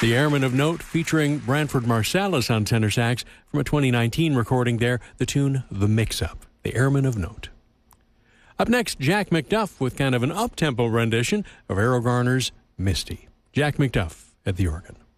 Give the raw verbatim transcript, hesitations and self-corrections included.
The Airman of Note featuring Branford Marsalis on tenor sax from a twenty nineteen recording there, the tune The Mix-Up, The Airman of Note. Up next, Jack McDuff with kind of an up-tempo rendition of Errol Garner's Misty. Jack McDuff at the organ.